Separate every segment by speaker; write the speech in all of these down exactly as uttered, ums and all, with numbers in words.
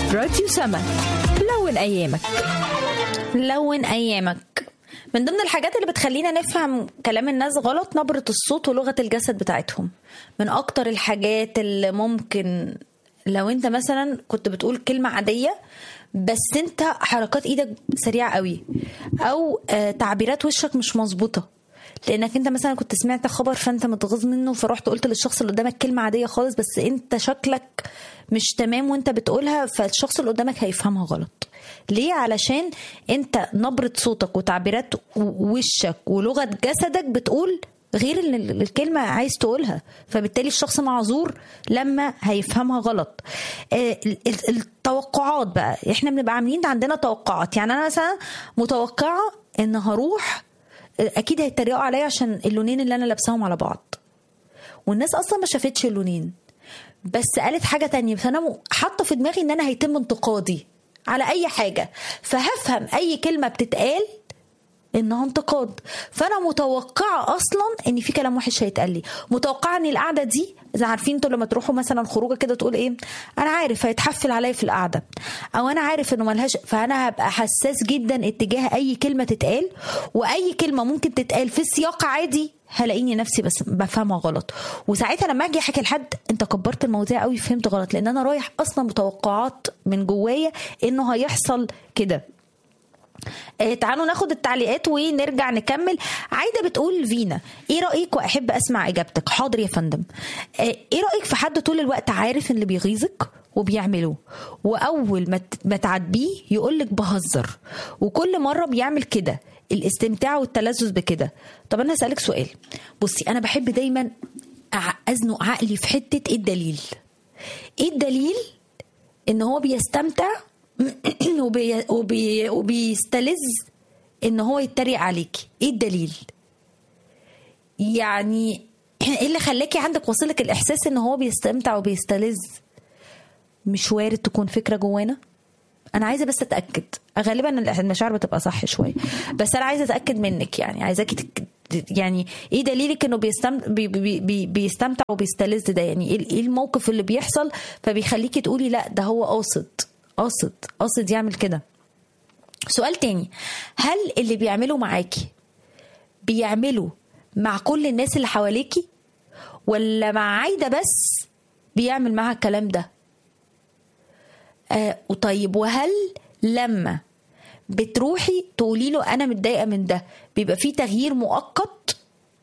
Speaker 1: راديو سما. لون أيامك.
Speaker 2: لون أيامك. من ضمن الحاجات اللي بتخلينا نفهم كلام الناس غلط نبرة الصوت ولغة الجسد بتاعتهم. من أكتر الحاجات اللي ممكن لو انت مثلا كنت بتقول كلمة عادية بس انت حركات ايدك سريعة قوي او تعبيرات وشك مش مظبوطة لانك انت مثلا كنت سمعت خبر فانت متغاظ منه فرحت قلت للشخص اللي قدامك كلمة عادية خالص بس انت شكلك مش تمام وانت بتقولها فالشخص اللي قدامك هيفهمها غلط. ليه؟ علشان انت نبرة صوتك وتعبيرات وشك ولغة جسدك بتقول غير اللي الكلمة عايز تقولها فبالتالي الشخص معذور لما هيفهمها غلط. التوقعات بقى احنا بنبقى عاملين عندنا توقعات. يعني انا مثلا متوقعة ان هروح اكيد هيتريقوا عليا عشان اللونين اللي انا لابساهم على بعض والناس اصلا ما شافتش اللونين بس قالت حاجة تانية بس انا حاطة في دماغي ان انا هيتم انتقادي على اي حاجة فهفهم اي كلمة بتتقال انها انتقاد فانا متوقعه اصلا ان في كلام وحش هيتقال لي. متوقعه ان القعده دي اذا عارفين انتوا لما تروحوا مثلا خروجه كده تقول ايه انا عارف هيتحفل عليا في القعده او انا عارف انه ملهاش فانا هبقى حساس جدا اتجاه اي كلمه تتقال واي كلمه ممكن تتقال في سياق عادي هلاقيني نفسي بس بفهمها غلط وساعتها لما اجي احكي لحد انت كبرت المواضيع قوي فهمت غلط لان انا رايح اصلا متوقعات من جوايا انه هيحصل كده. آه تعالوا ناخد التعليقات ونرجع نكمل. عايدة بتقول فينا ايه رأيك واحب اسمع اجابتك. حاضر يا فندم. آه ايه رأيك في حد طول الوقت عارف اللي بيغيظك وبيعمله واول ما تعاتبيه يقولك بهزر وكل مرة بيعمل كده الاستمتاع والتلذذ بكده. طب انا هسألك سؤال. بصي انا بحب دايما ازنق عقلي في حتة ايه الدليل. ايه الدليل ان هو بيستمتع وبي وبي وبيستلذ ان هو يتريق عليكي. ايه الدليل؟ يعني ايه اللي خلاكي عندك وصلك الاحساس ان هو بيستمتع وبيستلذ؟ مش وارد تكون فكرة جوانا؟ انا عايزه بس اتاكد. غالبا المشاعر بتبقى صح شويه بس انا عايزه اتاكد منك. يعني عايزاكي تك... يعني ايه دليلك انه بيستمتع بي... بي... بي... بيستمتع وبيستلذ ده؟ يعني ايه الموقف اللي بيحصل فبيخليكي تقولي لا ده هو قاصد قاصد قاصد يعمل كده؟ سؤال تاني. هل اللي بيعمله معاكي بيعمله مع كل الناس اللي حواليكي ولا مع عايدة بس بيعمل معها الكلام ده؟ آه وطيب وهل لما بتروحي تقولي له انا متضايقه من ده بيبقى فيه تغيير مؤقت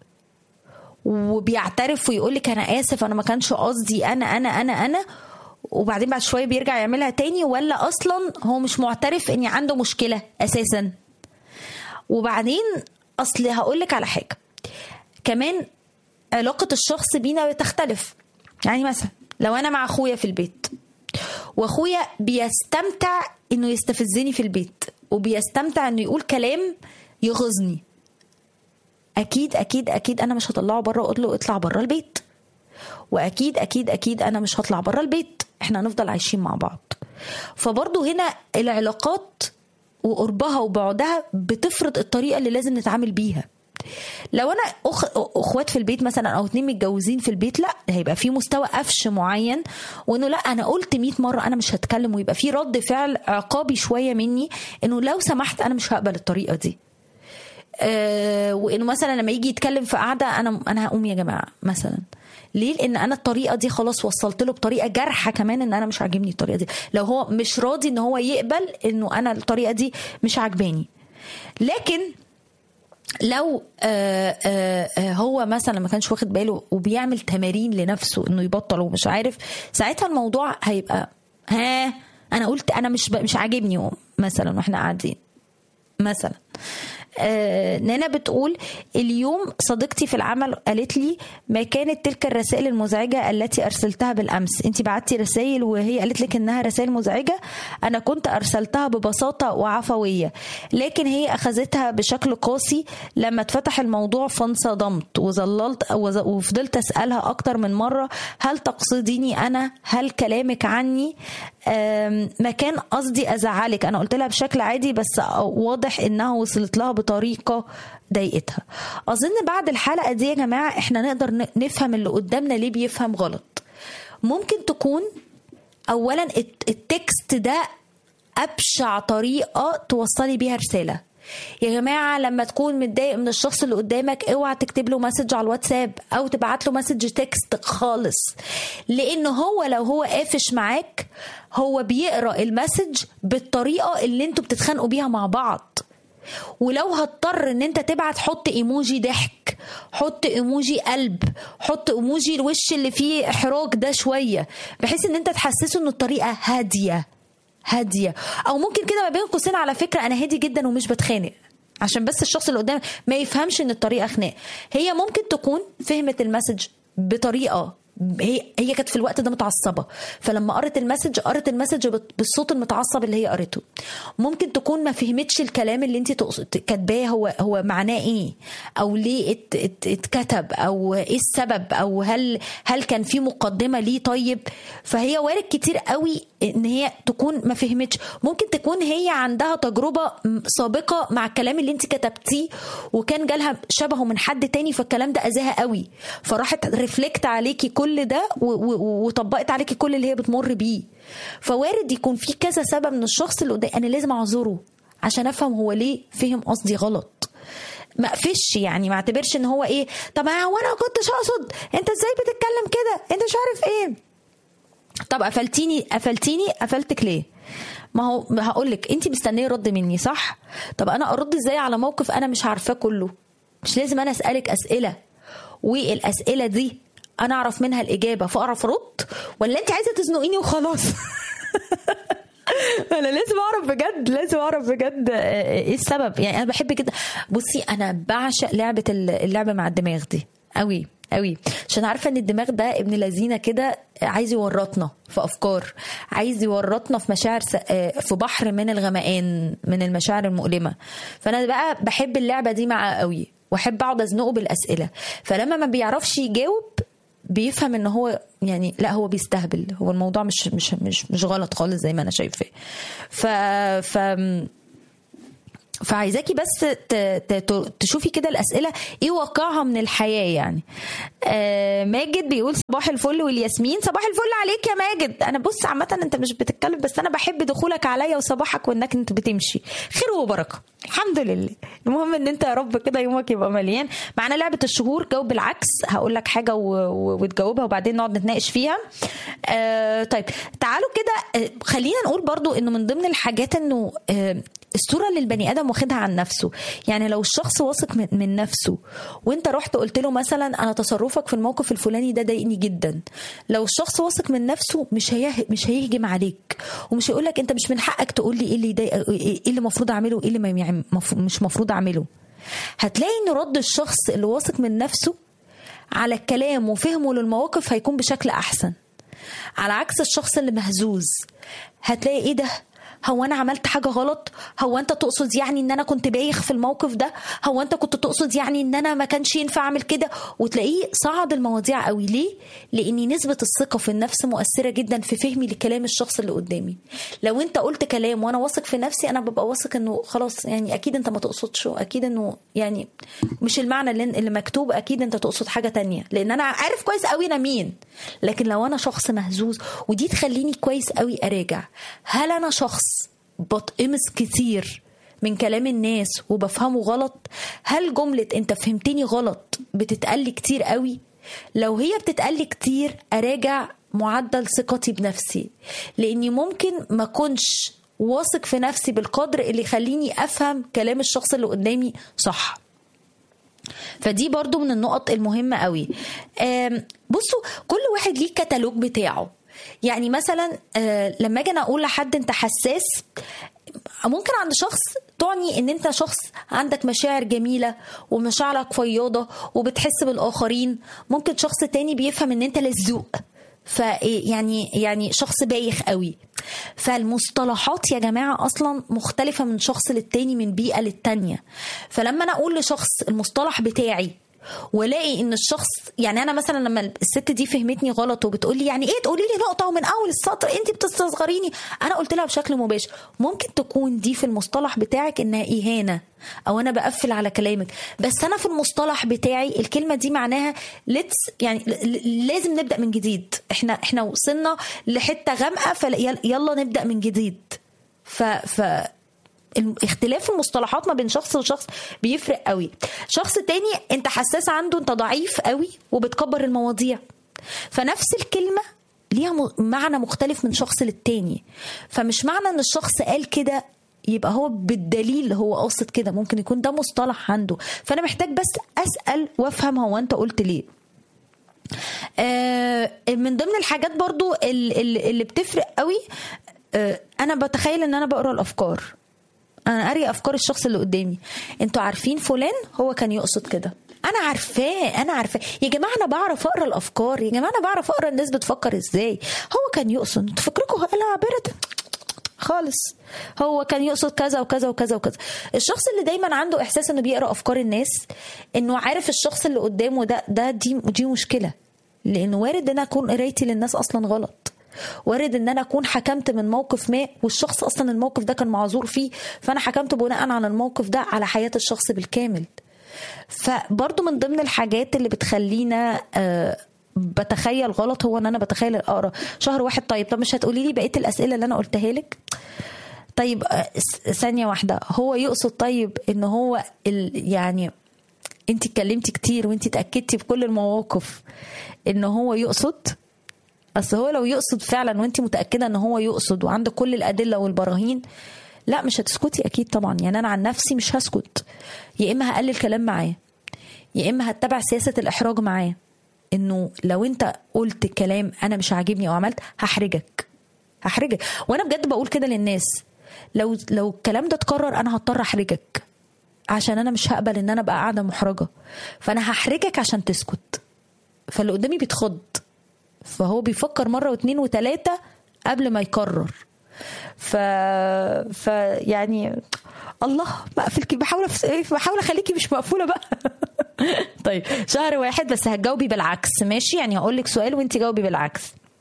Speaker 2: وبيعترف ويقولك انا اسف انا ما كانش قصدي انا انا انا انا وبعدين بعد شويه بيرجع يعملها تاني ولا اصلا هو مش معترف ان عنده مشكله اساسا؟ وبعدين اصل هقولك على حاجه كمان علاقه الشخص بينا بتختلف. يعني مثلا لو انا مع اخويا في البيت واخويا بيستمتع انه يستفزني في البيت وبيستمتع انه يقول كلام يغيظني اكيد اكيد اكيد انا مش هطلعه بره واقول له اطلع بره البيت واكيد اكيد اكيد انا مش هطلع بره البيت احنا هنفضل عايشين مع بعض. فبرضو هنا العلاقات وقربها وبعدها بتفرض الطريقه اللي لازم نتعامل بيها. لو انا أخ... اخوات في البيت مثلا او اتنين متجوزين في البيت لا هيبقى في مستوى قفش معين وانه لا انا قلت مية مرة انا مش هتكلم ويبقى في رد فعل عقابي شوية مني انه لو سمحت انا مش هقبل الطريقة دي. أه وانه مثلا لما يجي يتكلم في قعدة انا انا هقوم يا جماعة مثلا. ليه؟ لان انا الطريقة دي خلاص وصلت له بطريقة جارحة كمان ان انا مش عاجبني الطريقة دي لو هو مش راضي ان هو يقبل انه انا الطريقة دي مش عاجباني. لكن لو آآ آآ هو مثلا ما كانش واخد باله وبيعمل تمارين لنفسه انه يبطل ومش عارف ساعتها الموضوع هيبقى ها انا قلت انا مش مش عاجبني مثلا واحنا قاعدين مثلا. آه نانا بتقول اليوم صديقتي في العمل قالت لي ما كانت تلك الرسائل المزعجة التي أرسلتها بالأمس. انت بعتي رسائل وهي قالت لك انها رسائل مزعجة. انا كنت أرسلتها ببساطة وعفوية لكن هي أخذتها بشكل قاسي. لما اتفتح الموضوع فانصدمت وظللت وفضلت أسألها أكتر من مرة هل تقصديني أنا؟ هل كلامك عني؟ ما كان قصدي أزعلك. أنا قلت لها بشكل عادي بس واضح إنها وصلت لها بطريقة ضايقتها. أظن بعد الحلقة دي يا جماعة إحنا نقدر نفهم اللي قدامنا ليه بيفهم غلط. ممكن تكون اولا التكست ده ابشع طريقه توصلي بيها رساله. يا جماعه لما تكون متضايق من الشخص اللي قدامك اوعى تكتب له مسج على الواتساب او تبعت له مسج تكست خالص، لان هو لو هو قافش معاك هو بيقرا المسج بالطريقه اللي انتوا بتتخانقوا بيها مع بعض. ولو هتضطر ان انت تبعت حط ايموجي ضحك، حط ايموجي قلب، حط ايموجي الوش اللي فيه احراج ده شويه، بحيث ان انت تحسسه ان الطريقه هاديه هاديه. او ممكن كده ما بين قوسين على فكره انا هادي جدا ومش بتخانق، عشان بس الشخص اللي قدامك ما يفهمش ان الطريقه خناق. هي ممكن تكون فهمت المسج بطريقه هي هي كانت في الوقت ده متعصبه، فلما قرت المسج قرت المسج بالصوت المتعصب اللي هي قرته. ممكن تكون ما فهمتش الكلام اللي انت كاتباه هو هو معناه ايه، او ليه ات ات اتكتب، او ايه السبب، او هل هل كان في مقدمه ليه. طيب فهي وارد كتير قوي ان هي تكون ما فهمتش. ممكن تكون هي عندها تجربه سابقه مع الكلام اللي انت كتبتيه وكان جالها شبهه من حد تاني، فالكلام ده اذاها قوي فراحت ريفلكت عليكي كل ده وطبقت عليكي كل اللي هي بتمر بيه. فوارد يكون في كذا سبب من الشخص اللي قدامي، انا لازم اعذره عشان افهم هو ليه فهم قصدي غلط. ما اقفش يعني ما اعتبرش ان هو ايه طب هو انا كنتش اقصد، انت ازاي بتتكلم كده، انت مش عارف ايه. طب قفلتيني قفلتيني قفلتك ليه؟ ما هو هقول لك انت مستنيه رد مني صح؟ طب انا ارد ازاي على موقف انا مش عارفاه كله؟ مش لازم انا اسالك اسئله والاسئله دي انا اعرف منها الاجابه فاعرف ارد، ولا انت عايزه تزنقيني وخلاص؟ انا لازم اعرف بجد، لازم اعرف بجد ايه السبب. يعني انا بحب كده. بصي انا بعشق لعبه اللعبه مع الدماغ دي قوي قوي، عشان عارفه ان الدماغ ده ابن لذينه كده عايز يورطنا في افكار، عايز يورطنا في مشاعر في بحر من الغمقان من المشاعر المؤلمه. فانا بقى بحب اللعبه دي معاه قوي واحب اقعد ازنقه بالاسئله، فلما ما بيعرفش يجاوب بيفهم ان هو يعني لا هو بيستهبل، هو الموضوع مش مش مش مش غلط خالص زي ما انا شايفه. ف ف فعايزاكي بس تشوفي كده الأسئلة ايه واقعها من الحياة. يعني آه ماجد بيقول صباح الفل والياسمين. صباح الفل عليك يا ماجد. انا بص عامة انت مش بتتكلم بس انا بحب دخولك عليا وصباحك وانك انت بتمشي خير وبركة الحمد لله. المهم ان انت يا رب كده يومك يبقى مليان. معنا لعبة الشهور جاوب بالعكس، هقول لك حاجة وتجاوبها وبعدين نقعد نتناقش فيها. آه طيب تعالوا كده آه خلينا نقول برضو انه من ضمن الحاجات انه آه الصورة اللي البني آدم واخدها عن نفسه. يعني لو الشخص واثق من, من نفسه وانت رحت قلت له مثلا انا تصرفك في الموقف الفلاني ده ضايقني جدا، لو الشخص واثق من نفسه مش هيه مش هيهجم عليك ومش هيقول لك انت مش من حقك تقول لي ايه اللي يضايق ايه اللي المفروض اعمله وايه اللي مش مفروض اعمله. هتلاقي ان رد الشخص اللي واثق من نفسه على الكلام وفهمه للمواقف هيكون بشكل احسن، على عكس الشخص اللي مهزوز. هتلاقي ايه ده، هو انا عملت حاجه غلط، هو انت تقصد يعني ان انا كنت بايخ في الموقف ده، هو انت كنت تقصد يعني ان انا ما كانش ينفع اعمل كده. وتلاقيه صعد المواضيع قوي. ليه؟ لان نسبه الثقه في النفس مؤثره جدا في فهمي لكلام الشخص اللي قدامي. لو انت قلت كلام وانا واثق في نفسي انا ببقى واثق انه خلاص يعني اكيد انت ما تقصدش، اكيد انه يعني مش المعنى اللي, اللي مكتوب، اكيد انت تقصد حاجه تانية، لان انا عارف كويس قوي انا مين. لكن لو انا شخص مهزوز، ودي تخليني كويس قوي اراجع هل انا شخص بتقمص كتير من كلام الناس وبفهمه غلط، هل جملة انت فهمتني غلط بتتقلي كتير قوي. لو هي بتتقلي كتير اراجع معدل ثقتي بنفسي، لاني ممكن ما كنش واثق في نفسي بالقدر اللي يخليني افهم كلام الشخص اللي قدامي صح. فدي برضو من النقط المهمة قوي. بصوا كل واحد ليه كتالوج بتاعه. يعني مثلا لما اجي انا اقول لحد انت حساس، ممكن عند شخص تعني ان انت شخص عندك مشاعر جميلة ومشاعرك فياضة وبتحس بالاخرين. ممكن شخص تاني بيفهم ان انت لزوق، فيعني يعني شخص بايخ قوي. فالمصطلحات يا جماعة اصلا مختلفة من شخص للتاني، من بيئة للتانية. فلما انا اقول لشخص المصطلح بتاعي والاقي ان الشخص، يعني انا مثلا لما الست دي فهمتني غلط وبتقول لي يعني ايه تقولي لي نقطه ومن اول السطر انت بتستصغريني، انا قلت لها بشكل مباشر ممكن تكون دي في المصطلح بتاعك انها اهانه او انا بقفل على كلامك، بس انا في المصطلح بتاعي الكلمه دي معناها ليتس، يعني لازم نبدا من جديد، احنا احنا وصلنا لحته غامقه فيلا نبدا من جديد. ف ف اختلاف المصطلحات ما بين شخص وشخص بيفرق قوي. شخص تاني انت حساس عنده انت ضعيف قوي وبتكبر المواضيع، فنفس الكلمة ليها معنى مختلف من شخص للتاني، فمش معنى ان الشخص قال كده يبقى هو بالدليل هو قاصد كده، ممكن يكون ده مصطلح عنده، فانا محتاج بس اسأل وافهم هو انت قلت ليه. آه من ضمن الحاجات برضو اللي, اللي بتفرق قوي، آه انا بتخيل ان انا بقرأ الافكار، انا قاري افكار الشخص اللي قدامي. انتوا عارفين فلان هو كان يقصد كده، انا عارفاه انا عارفاه يا جماعه، انا بعرف اقرا الافكار يا جماعه، انا بعرف اقرا الناس بتفكر ازاي. هو كان يقصد، انتوا فكركم قالها عبرت خالص، هو كان يقصد كذا وكذا وكذا وكذا. الشخص اللي دايما عنده احساس انه بيقرا افكار الناس، انه عارف الشخص اللي قدامه ده ده دي دي مشكله، لانه وارد ان اكون قرايتي للناس اصلا غلط، وارد ان انا اكون حكمت من موقف ما والشخص اصلا الموقف ده كان معذور فيه، فانا حكمت بناء على الموقف ده على حياة الشخص بالكامل. فبرضو من ضمن الحاجات اللي بتخلينا آه بتخيل غلط هو ان انا بتخيل اقرا شهر واحد. طيب طب مش هتقولي لي بقيه الاسئله اللي انا قلتها لك؟ طيب آه ثانيه واحده، هو يقصد طيب ان هو يعني انت اتكلمتي كتير وانت اتاكدتي بكل المواقف ان هو يقصد؟ اصل هو لو يقصد فعلا وانت متاكده ان هو يقصد وعنده كل الادله والبراهين، لا مش هتسكتي اكيد طبعا. يعني انا عن نفسي مش هسكت، يا اما هقلل كلام معاه يا اما هتبع سياسه الاحراج معاه، انه لو انت قلت كلام انا مش عاجبني او عملت هحرجك هحرجك وانا بجد بقول كده للناس، لو لو الكلام ده اتكرر انا هضطر احرجك، عشان انا مش هقبل ان انا ابقى قاعده محرجه، فانا هحرجك عشان تسكت. فاللي قدامي بيتخض، فهو بيفكر مرة واثنين وثلاثة قبل ما يكرر. ف... ف يعني الله بقفلكي، بحاول بحاول اخليكي مش مقفولة بقى. طيب شهر واحد بس هتجاوبي بالعكس، ماشي؟ يعني هقول لك سؤال وانت جاوبي بالعكس.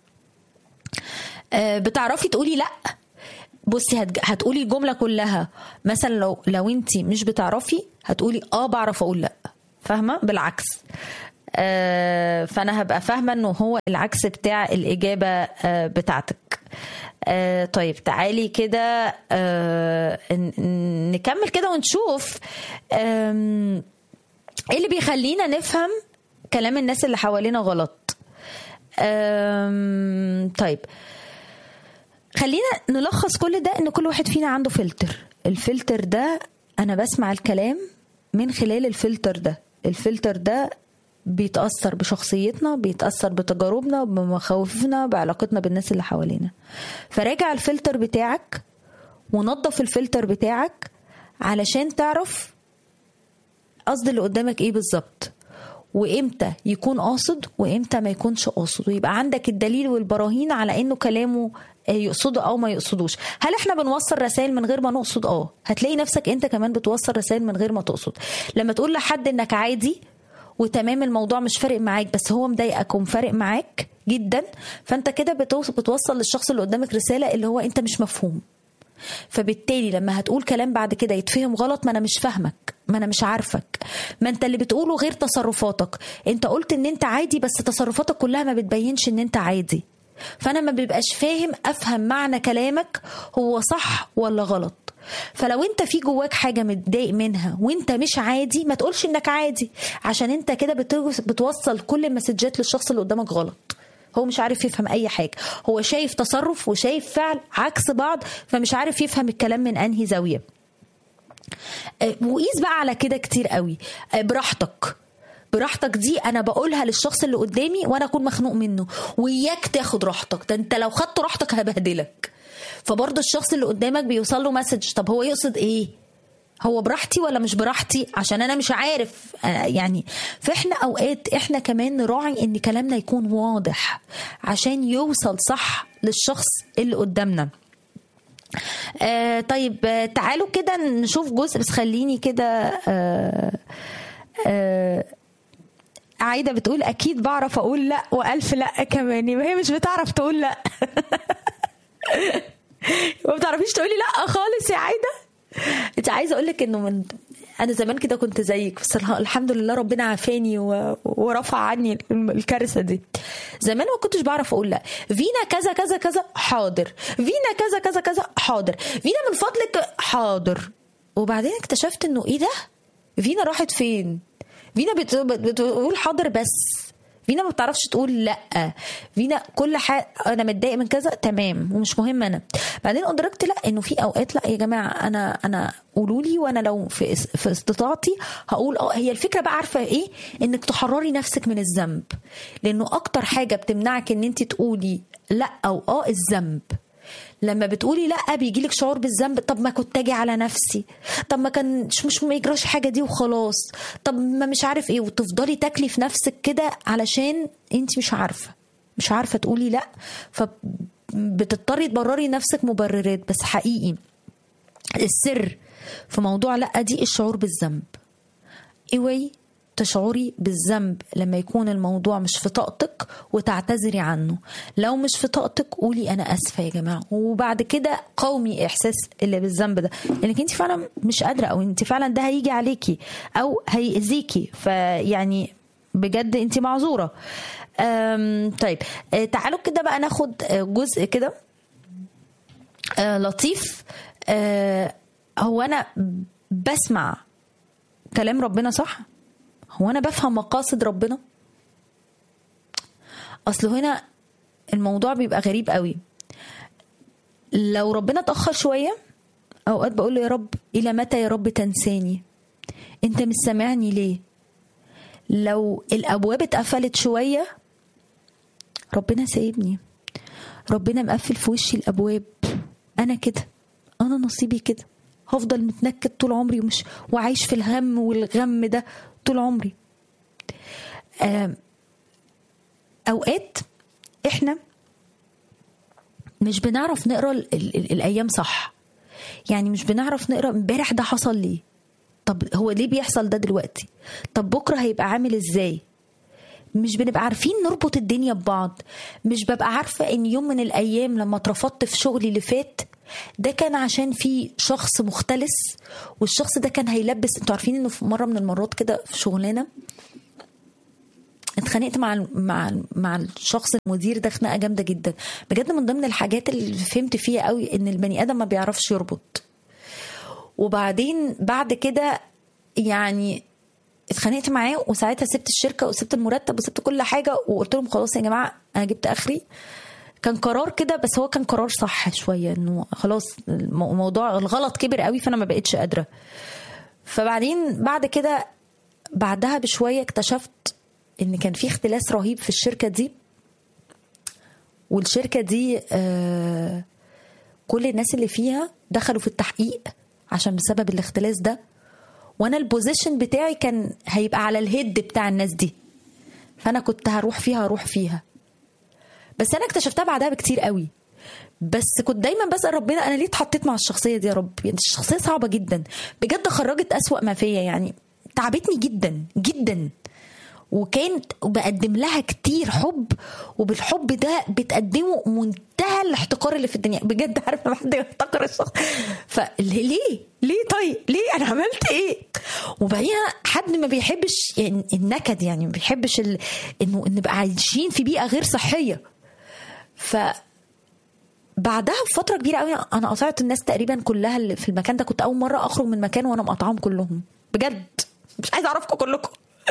Speaker 2: أه بتعرفي تقولي لا؟ بصي هتج... هتقولي الجملة كلها، مثلا لو لو انت مش بتعرفي هتقولي اه بعرف اقول لا، فاهمة؟ بالعكس. آه فانا هبقى فاهمه انه هو العكس بتاع الاجابه آه بتاعتك. آه طيب تعالي كده آه نكمل كده ونشوف آه ايه اللي بيخلينا نفهم كلام الناس اللي حوالينا غلط. آه طيب خلينا نلخص كل ده ان كل واحد فينا عنده فلتر. الفلتر ده انا بسمع الكلام من خلال الفلتر ده. الفلتر ده بيتأثر بشخصيتنا، بيتأثر بتجاربنا، بمخاوفنا، بعلاقتنا بالناس اللي حوالينا. فراجع الفلتر بتاعك ونظف الفلتر بتاعك علشان تعرف قصد اللي قدامك ايه بالظبط، وامتى يكون قاصد وامتى ما يكونش قاصد، ويبقى عندك الدليل والبراهين على انه كلامه يقصده او ما يقصدوش. هل احنا بنوصل رسائل من غير ما نقصد؟ اه هتلاقي نفسك انت كمان بتوصل رسائل من غير ما تقصد. لما تقول لحد انك عادي وتمام الموضوع مش فارق معاك بس هو مضايقك ومفارق معاك جدا، فانت كده بتوصل للشخص اللي قدامك رسالة اللي هو انت مش مفهوم. فبالتالي لما هتقول كلام بعد كده يتفهم غلط، ما انا مش فاهمك، ما انا مش عارفك، ما انت اللي بتقوله غير تصرفاتك. انت قلت ان انت عادي بس تصرفاتك كلها ما بتبينش ان انت عادي، فانا ما بيبقاش فاهم افهم معنى كلامك هو صح ولا غلط. فلو انت في جواك حاجة متضايق منها وانت مش عادي، ما تقولش انك عادي، عشان انت كده بتوصل كل المسجات للشخص اللي قدامك غلط. هو مش عارف يفهم اي حاجة، هو شايف تصرف وشايف فعل عكس بعض، فمش عارف يفهم الكلام من انهي زاوية. وقيس بقى على كده كتير قوي. براحتك براحتك دي انا بقولها للشخص اللي قدامي وانا اكون مخنوق منه، وياك تاخد راحتك، ده انت لو خدت راحتك هبهدلك. فبرضه الشخص اللي قدامك بيوصل له مسج، طب هو يقصد ايه؟ هو براحتي ولا مش براحتي؟ عشان انا مش عارف يعني. فاحنا اوقات احنا كمان نراعي ان كلامنا يكون واضح عشان يوصل صح للشخص اللي قدامنا. آه طيب آه تعالوا كده نشوف جزء، بس خليني كده آه آه عايدة بتقول اكيد بعرف اقول لا والف لا كمان، يبقى هي مش بتعرف تقول لا. ما بتعرفيش تقولي لا خالص يا عايدة. انت عايزه اقول لك انه من انا زمان كده كنت زيك، بس الحمد لله ربنا عافاني و... ورفع عني الكارثه دي. زمان ما كنتش بعرف اقول لا. فينا كذا كذا كذا حاضر، فينا كذا كذا كذا حاضر، فينا من فضلك حاضر. وبعدين اكتشفت انه ايه ده، فينا راحت فين؟ فينا بت... بتقول حاضر بس، فينا ما بتعرفش تقول لا. فينا كل حاجه انا متضايق من كذا تمام ومش مهم انا. بعدين ادركت لا، انه في اوقات لا يا جماعه انا انا قولوا لي وانا لو في في استطاعتي هقول اه. هي الفكره بقى عارفه ايه؟ انك تحرري نفسك من الذنب، لانه اكتر حاجه بتمنعك ان انت تقولي لا او اه الذنب. لما بتقولي لا بيجيلك شعور بالذنب، طب ما كنت اجي على نفسي، طب ما كان مش ما يجراش حاجه دي وخلاص، طب ما مش عارف ايه، وتفضلي تاكلي في نفسك كده علشان انت مش عارفه مش عارفه تقولي لا. فبتضطري تبرري نفسك مبررات. بس حقيقي السر في موضوع لا دي الشعور بالذنب. اوعي تشعري بالذنب لما يكون الموضوع مش في طاقتك وتعتذري عنه. لو مش في طاقتك قولي انا اسفه يا جماعه، وبعد كده قاومي احساس اللي بالذنب ده، لانك انت فعلا مش قادره، او انت فعلا ده هيجي عليكي او هيأذيكي. فيعني بجد انت معذوره. طيب تعالوا كده بقى ناخد جزء كده لطيف. هو انا بسمع كلام ربنا صح؟ هو أنا بفهم مقاصد ربنا؟ أصل هنا الموضوع بيبقى غريب قوي. لو ربنا تأخر شوية أوقات بقول له يا رب إلى متى يا رب تنساني؟ أنت مش سامعني ليه؟ لو الأبواب اتقفلت شوية ربنا سايبني، ربنا مقفل في وشي الأبواب. أنا كده، أنا نصيبي كده، هفضل متنكد طول عمري ومش وعايش في الهم والغم ده طول عمري. اوقات احنا مش بنعرف نقرا ال ال ال الايام صح. يعني مش بنعرف نقرا امبارح ده حصل ليه، طب هو ليه بيحصل ده دلوقتي، طب بكره هيبقى عامل ازاي. مش بنبقى عارفين نربط الدنيا ببعض. مش ببقى عارفه ان يوم من الايام لما اترفضت في شغلي اللي فات ده كان عشان في شخص مختلس، والشخص ده كان هيلبس. انتوا عارفين انه في مره من المرات كده في شغلانه اتخانقت مع مع مع الشخص المدير ده خناقه جامده جدا بجد. من ضمن الحاجات اللي فهمت فيها قوي ان البني ادم ما بيعرفش يربط. وبعدين بعد كده يعني اتخانقت معاه، وساعتها سبت الشركه وسبت المرتب وسبت كل حاجه، وقلت لهم خلاص يا جماعه انا جبت اخري. كان قرار كده، بس هو كان قرار صح شويه، انه خلاص الموضوع الغلط كبر قوي فانا ما بقتش قادره. فبعدين بعد كده بعدها بشويه اكتشفت ان كان في اختلاس رهيب في الشركه دي، والشركه دي آه كل الناس اللي فيها دخلوا في التحقيق عشان بسبب الاختلاس ده، وانا البوزيشن بتاعي كان هيبقى على الهيد بتاع الناس دي، فانا كنت هروح فيها هروح فيها. بس انا اكتشفتها بعدها بكتير قوي. بس كنت دايما بسأل ربنا انا ليه اتحطيت مع الشخصيه دي يا رب؟ يعني الشخصيه صعبه جدا بجد، خرجت أسوأ ما فيا، يعني تعبتني جدا جدا، وكانت بقدم لها كتير حب، وبالحب ده بتقدمه منتهى الاحتقار اللي في الدنيا بجد. عارف لما حد يحتقر الشخص، فليه ليه طيب ليه انا عملت ايه؟ وبعدين حد ما بيحبش يعني النكد، يعني ما بيحبش ال... انه نبقى عايشين في بيئه غير صحيه. ف بعدها بفتره كبيره قوي انا قطعت الناس تقريبا كلها اللي في المكان ده. كنت اول مره اخرج من مكان وانا مقطعهم كلهم بجد، مش عايزه اعرفكم كلكم.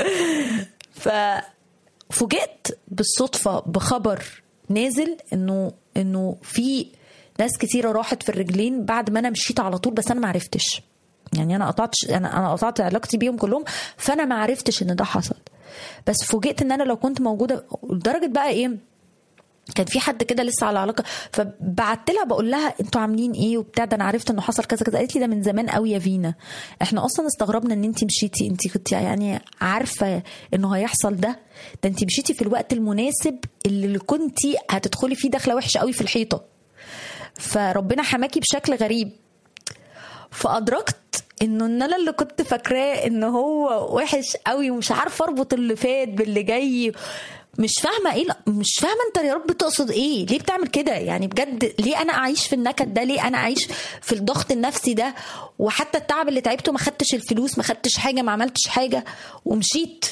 Speaker 2: ففوجئت بالصدفه بخبر نازل انه انه في ناس كتيره راحت في الرجلين بعد ما انا مشيت على طول، بس انا ما عرفتش. يعني انا قطعت انا انا قطعت علاقتي بيهم كلهم، فانا ما عرفتش ان ده حصل. بس فوجئت ان انا لو كنت موجوده، لدرجه بقى ايه، كان في حد كده لسه على علاقه، فبعت لها بقول لها انتوا عاملين ايه وبتاع ده، انا عرفت انه حصل كذا كذا. قالت لي ده من زمان قوي يا فينا، احنا اصلا استغربنا ان انت مشيتي، انت كنت يعني عارفه انه هيحصل ده، ده انت مشيتي في الوقت المناسب اللي كنتي هتدخلي فيه دخله وحشه قوي في الحيطه، فربنا حماكي بشكل غريب. فادركت انه ان انا اللي كنت فاكراه ان هو وحش قوي ومش عارفه اربط اللي فات باللي جاي. مش فاهمه ايه، مش فاهمه انت يا رب تقصد ايه، ليه بتعمل كده يعني بجد؟ ليه انا اعيش في النكد ده؟ ليه انا اعيش في الضغط النفسي ده؟ وحتى التعب اللي تعبته ما خدتش الفلوس، ما خدتش حاجه، ما عملتش حاجه ومشيت.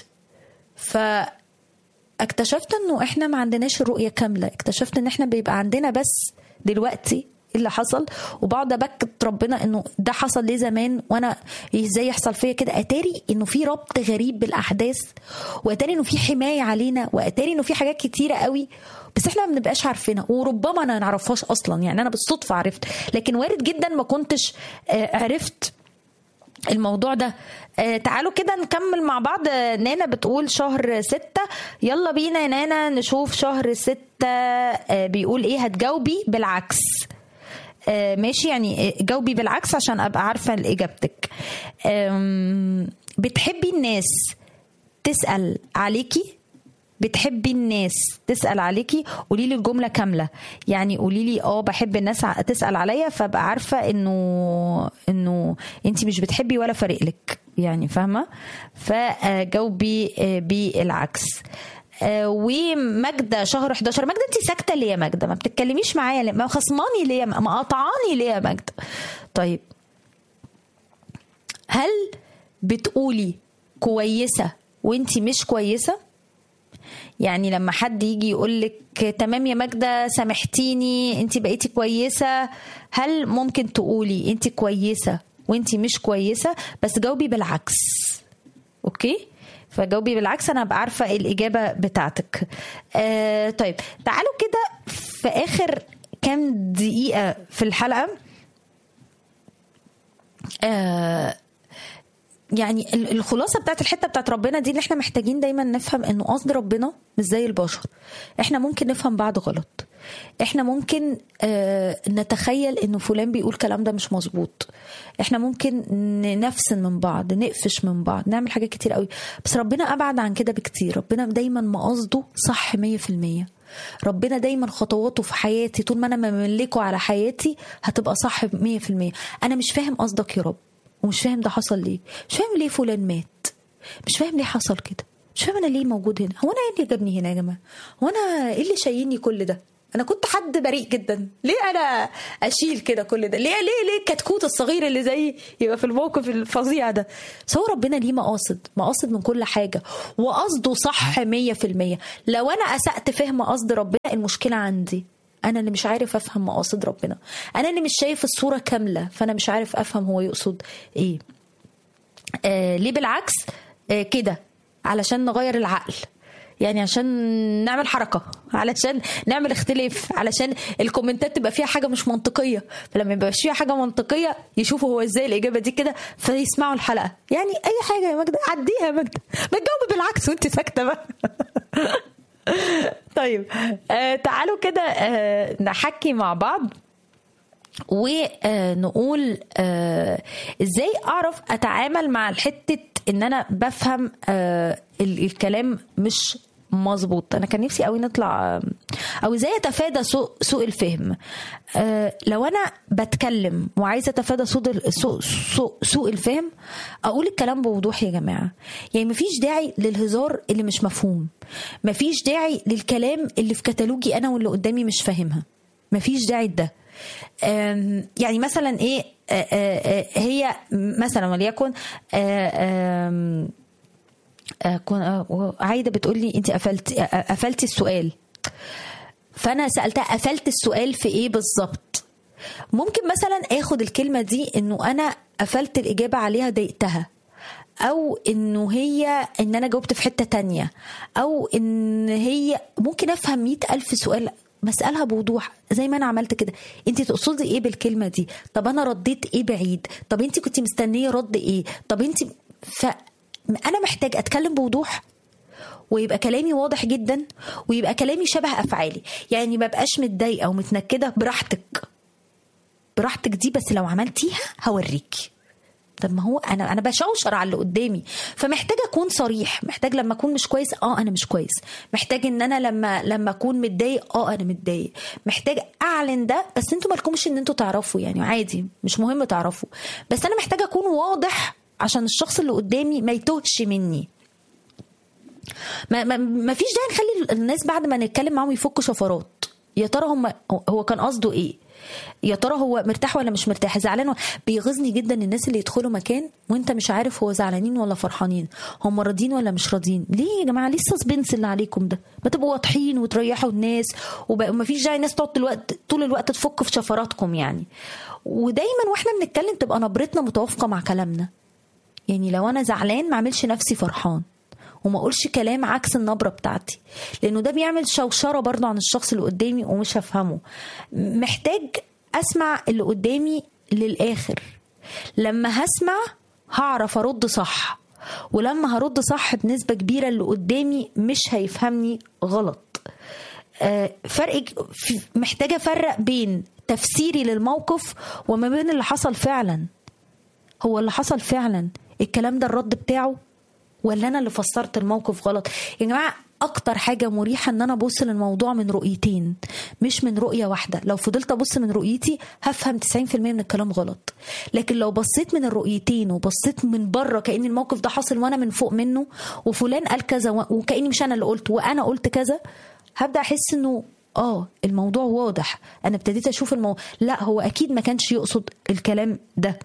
Speaker 2: فاكتشفت انه احنا ما عندناش الرؤيه كامله. اكتشفت ان احنا بيبقى عندنا بس دلوقتي اللي حصل، وبقعد ابكت ربنا انه ده حصل ليه زمان وانا ازاي يحصل فيا كده. اتاري انه في ربط غريب بالاحداث، واتاري انه في حمايه علينا، واتاري انه في حاجات كتيره قوي بس احنا ما بنبقاش عارفينها، وربما انا نعرفهاش اصلا. يعني انا بالصدفه عرفت، لكن وارد جدا ما كنتش عرفت الموضوع ده. آه تعالوا كده نكمل مع بعض. آه نانا بتقول شهر ستة. يلا بينا يا نانا نشوف شهر ستة آه بيقول ايه. هتجاوبي بالعكس. آه ماشي، يعني جاوبي بالعكس عشان ابقى عارفة اجابتك. بتحبي الناس تسأل عليكي؟ بتحبي الناس تسأل عليكي؟ قولي لي الجملة كاملة. يعني قولي لي اه بحب الناس تسأل عليا، فابقى عارفة انه انه انتي مش بتحبي ولا فارق لك، يعني فاهمة؟ فجاوبي بالعكس. وماجدة شهر احد عشر. ماجدة انتي ساكتة ليه يا ماجدة؟ ما بتتكلميش معايا ليه؟ ما خصماني ليه؟ ما قطعاني ليه يا ماجدة؟ طيب، هل بتقولي كويسة وانتي مش كويسة؟ يعني لما حد يجي يقولك تمام يا ماجدة سامحتيني انتي بقيتي كويسة، هل ممكن تقولي انتي كويسة وانتي مش كويسة؟ بس جاوبي بالعكس. اوكي، فجاوبي بالعكس انا هبقى عارفة ايه الاجابة بتاعتك. آه طيب تعالوا كده في اخر كام دقيقة في الحلقة، آه يعني الخلاصه بتاعت الحته بتاعت ربنا دي، اللي احنا محتاجين دايما نفهم انه قصد ربنا مش زي البشر. احنا ممكن نفهم بعض غلط، احنا ممكن اه نتخيل انه فلان بيقول كلام ده مش مظبوط، احنا ممكن نفسن من بعض، نقفش من بعض، نعمل حاجات كتير قوي. بس ربنا ابعد عن كده بكتير. ربنا دايما مقصده صح مية في المية. ربنا دايما خطواته في حياتي طول ما انا مملكه على حياتي هتبقى صح مية في المية. انا مش فاهم قصدك يا رب، ومش فاهم ده حصل ليه، مش فاهم ليه فلان مات، مش فاهم ليه حصل كده، مش فاهم انا ليه موجود هنا. هو انا ايه اللي جابني هنا يا جماعه؟ هو انا ايه اللي شايلني كل ده؟ انا كنت حد بريء جدا، ليه انا اشيل كده كل ده؟ ليه ليه ليه الكتكوت الصغير اللي زي يبقى في الموقف الفظيع ده؟ بس هو ربنا ليه مقاصد، مقاصد من كل حاجه، وقصده صح مية في المية. لو انا اسأت فهم قصد ربنا المشكله عندي، أنا اللي مش عارف أفهم مقاصد ربنا، أنا اللي مش شايف الصورة كاملة، فأنا مش عارف أفهم هو يقصد إيه. آه ليه بالعكس؟ آه كده علشان نغير العقل، يعني عشان نعمل حركة، علشان نعمل اختلاف، علشان الكومنتات تبقى فيها حاجة مش منطقية، فلما يبقى فيها حاجة منطقية يشوفوا هو ازاي الإجابة دي كده فيسمعوا الحلقة. يعني أي حاجة يا ماجدة عديها يا ماجدة، ما تجاوبي بالعكس وانت ساكتة بقى. طيب آه تعالوا كده آه نحكي مع بعض ونقول آه ازاي اعرف اتعامل مع الحتة ان انا بفهم آه الكلام مش مظبوط. انا كان نفسي قوي نطلع او ازاي اتفادى سوء سوء الفهم. أه لو انا بتكلم وعايزه اتفادى سوء سوء سوء, سوء الفهم، اقول الكلام بوضوح يا جماعه. يعني مفيش داعي للهزار اللي مش مفهوم، مفيش داعي للكلام اللي في كتالوجي انا واللي قدامي مش فاهمها، مفيش داعي لده. يعني مثلا ايه أه أه هي مثلا وليكن أه عايدة بتقول لي انت قفلتي قفلتي السؤال، فانا سألتها قفلت السؤال في ايه بالظبط. ممكن مثلا اخد الكلمة دي انه انا قفلت الاجابة عليها ضايقتها، او انه هي ان انا جاوبت في حتة تانية، او ان هي ممكن افهم مئة الف سؤال مسألها بوضوح زي ما انا عملت كده. انت تقصدي ايه بالكلمة دي؟ طب انا رديت ايه بعيد؟ طب انت كنت مستنية رد ايه؟ طب انت ف أنا محتاج أتكلم بوضوح، ويبقى كلامي واضح جدا، ويبقى كلامي شبه أفعالي. يعني ما بقاش متضايقة ومتنكدة، براحتك براحتك دي، بس لو عملتيها هوريكي. طب ما هو انا انا بشوشر على اللي قدامي. فمحتاجه اكون صريح، محتاج لما اكون مش كويس اه انا مش كويس، محتاج ان انا لما لما اكون متضايق اه انا متضايق، محتاج اعلن ده. بس انتوا مالكمش ان انتوا تعرفوا، يعني عادي مش مهم تعرفوا، بس انا محتاجه اكون واضح عشان الشخص اللي قدامي ما يتوهش مني. ما, ما, ما فيش داعي نخلي الناس بعد ما نتكلم معاهم يفكوا شفرات. يا ترى هم هو كان قصده ايه؟ يا ترى هو مرتاح ولا مش مرتاح؟ زعلان؟ بيغيظني جدا الناس اللي يدخلوا مكان وانت مش عارف هو زعلانين ولا فرحانين، هم راضيين ولا مش راضيين. ليه يا جماعه؟ ليه السسبنس اللي عليكم ده؟ ما تبقوا واضحين وتريحوا الناس، وما فيش داعي الناس تقعد الوقت طول الوقت تفك في شفراتكم يعني. ودايما واحنا بنتكلم تبقى نبرتنا متوافقه مع كلامنا. يعني لو انا زعلان ما اعملش نفسي فرحان وما اقولش كلام عكس النبرة بتاعتي، لانه ده بيعمل شوشرة برضو عن الشخص اللي قدامي ومش هفهمه. محتاج اسمع اللي قدامي للاخر. لما هسمع هعرف ارد صح، ولما هرد صح بنسبة كبيرة اللي قدامي مش هيفهمني غلط. فرق محتاجة افرق بين تفسيري للموقف وما بين اللي حصل فعلا. هو اللي حصل فعلا الكلام ده الرد بتاعه، ولا انا اللي فسرت الموقف غلط؟ يا جماعه اكتر حاجه مريحه ان انا ابص للموضوع من رؤيتين مش من رؤيه واحده. لو فضلت ابص من رؤيتي هفهم تسعين في المية من الكلام غلط، لكن لو بصيت من الرؤيتين وبصيت من بره كأن الموقف ده حصل وانا من فوق منه، وفلان قال كذا وكأني مش انا اللي قلت وانا قلت كذا، هبدا احس انه اه الموضوع واضح. انا ابتديت اشوف الموضوع لا هو اكيد ما كانش يقصد الكلام ده.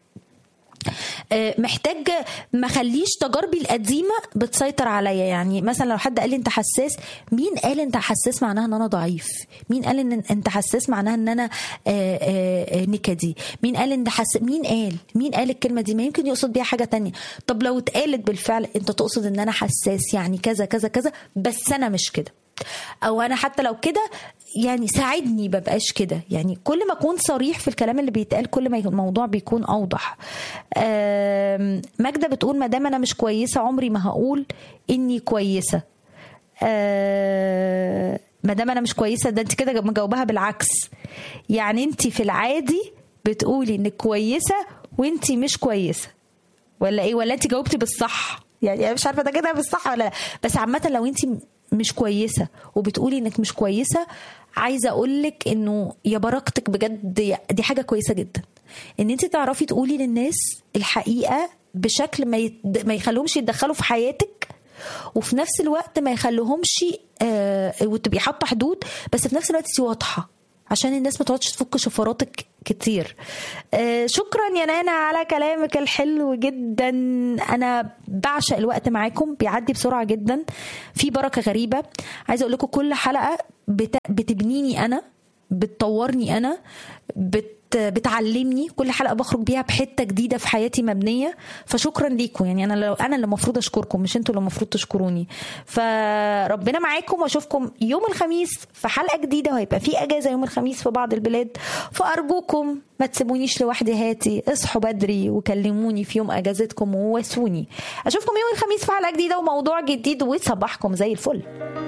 Speaker 2: محتاج ما خليش تجاربي القديمة بتسيطر عليا. يعني مثلا لو حد قال لي انت حساس، مين قال انت حساس معناها ان انا ضعيف؟ مين قال ان انت حساس معناها ان انا نكدي؟ مين قال انت حساس؟ مين قال مين قال الكلمة دي؟ ما يمكن يقصد بيها حاجة تانية. طب لو اتقالت بالفعل انت تقصد ان انا حساس يعني كذا كذا كذا، بس انا مش كده، او انا حتى لو كده يعني ساعدني ببقاش كده. يعني كل ما اكون صريح في الكلام اللي بيتقال كل ما الموضوع بيكون اوضح. ماجدة بتقول ما دام انا مش كويسة عمري ما هقول اني كويسة. ما دام انا مش كويسة، ده انت كده مجاوبها بالعكس. يعني انت في العادي بتقولي انك كويسة وانت مش كويسة، ولا ايه؟ ولا انت جاوبتي بالصح؟ يعني مش عارفة ده كده بالصح ولا لا. بس عامة لو انت مش كويسة وبتقولي انك مش كويسة، عايزة اقولك انه يا بركتك بجد، دي حاجة كويسة جدا ان انت تعرفي تقولي للناس الحقيقة بشكل ما, يد... ما يخلوهمش يتدخلوا في حياتك، وفي نفس الوقت ما يخلوهمش آه... وتبقي حاطة حدود، بس في نفس الوقت انت واضحة عشان الناس ما تقعدش تفك شفراتك كتير. آه شكرا يا نانا على كلامك الحلو جدا. انا بعشق الوقت معاكم، بيعدي بسرعة جدا، في بركة غريبة. عايزة اقول لكم كل حلقة بت... بتبنيني انا، بتطورني انا، بت... بتعلمني. كل حلقة بخرج بيها بحتة جديدة في حياتي مبنية. فشكرا ليكم. يعني انا لو انا اللي المفروض اشكركم مش انتوا اللي المفروض تشكروني. فربنا معاكم، واشوفكم يوم الخميس في حلقة جديدة، وهيبقى في اجازة يوم الخميس في بعض البلاد. فارجوكم ما تسيبونيش لوحدي، هاتي اصحوا بدري وكلموني في يوم اجازتكم وواسوني. اشوفكم يوم الخميس في حلقة جديدة وموضوع جديد، وصباحكم زي الفل.